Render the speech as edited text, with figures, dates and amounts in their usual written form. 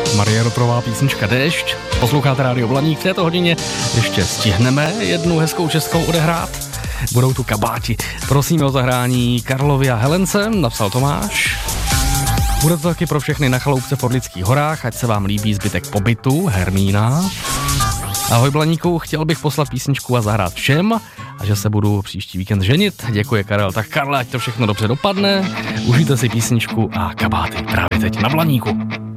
Marie Rotrová, písnička Déšť. Posloucháte Rádio Blaník. V této hodině ještě stihneme jednu hezkou českou odehrát. Budou tu kabáti. Prosíme o zahrání Karlovi a Helence, napsal Tomáš. Bude to taky pro všechny na chaloupce v Orlických horách, ať se vám líbí zbytek pobytu, Hermína. Ahoj Blaníku, chtěl bych poslat písničku a zahrát všem a že se budu příští víkend ženit. Děkuje Karel. Tak Karle, ať to všechno dobře dopadne. Užijte si písničku a kabáty právě teď na Blaníku.